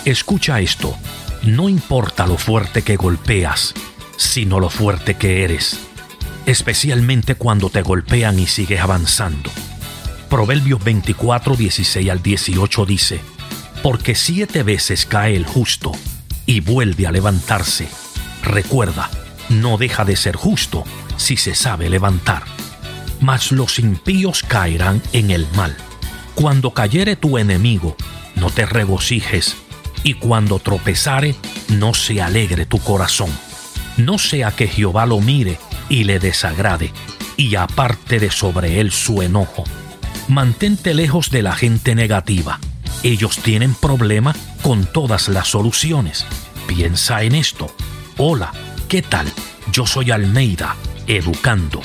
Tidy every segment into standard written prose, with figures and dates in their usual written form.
Escucha esto. No importa lo fuerte que golpeas, sino lo fuerte que eres. Especialmente cuando te golpean y sigues avanzando. Proverbios 24, 16 al 18 dice: porque 7 veces cae el justo y vuelve a levantarse. Recuerda, no deja de ser justo si se sabe levantar. Mas los impíos caerán en el mal. Cuando cayere tu enemigo, no te regocijes, y cuando tropezare, no se alegre tu corazón. No sea que Jehová lo mire y le desagrade, y aparte de sobre él su enojo. Mantente lejos de la gente negativa. Ellos tienen problema con todas las soluciones. Piensa en esto. Hola, ¿qué tal? Yo soy Almeida, educando.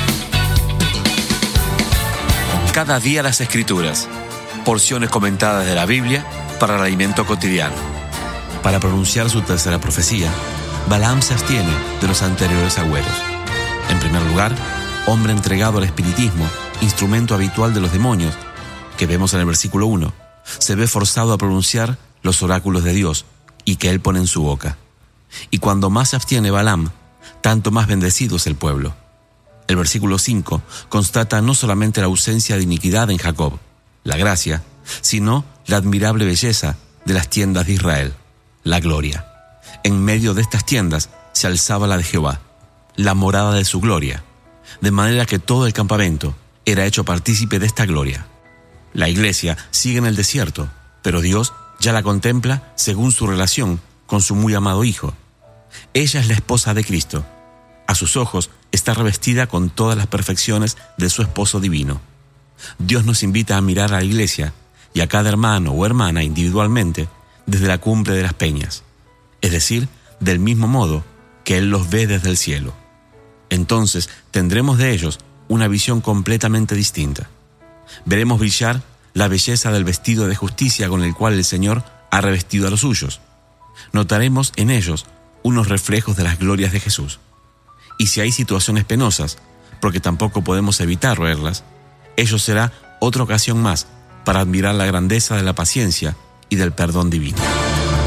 Cada día las Escrituras. Porciones comentadas de la Biblia para el alimento cotidiano. Para pronunciar su tercera profecía, Balaam se abstiene de los anteriores agüeros. En primer lugar, hombre entregado al espiritismo, instrumento habitual de los demonios, que vemos en el versículo 1, se ve forzado a pronunciar los oráculos de Dios y que él pone en su boca. Y cuando más se abstiene Balaam, tanto más bendecido es el pueblo. El versículo 5 constata no solamente la ausencia de iniquidad en Jacob, la gracia, sino la admirable belleza de las tiendas de Israel, la gloria. En medio de estas tiendas se alzaba la de Jehová, la morada de su gloria, de manera que todo el campamento era hecho partícipe de esta gloria. La iglesia sigue en el desierto, pero Dios ya la contempla según su relación con su muy amado Hijo. Ella es la esposa de Cristo. A sus ojos está revestida con todas las perfecciones de su esposo divino. Dios nos invita a mirar a la iglesia y a cada hermano o hermana individualmente desde la cumbre de las peñas, es decir, del mismo modo que Él los ve desde el cielo. Entonces tendremos de ellos una visión completamente distinta. Veremos brillar la belleza del vestido de justicia con el cual el Señor ha revestido a los suyos. Notaremos en ellos unos reflejos de las glorias de Jesús. Y si hay situaciones penosas, porque tampoco podemos evitar verlas, ello será otra ocasión más para admirar la grandeza de la paciencia y del perdón divino.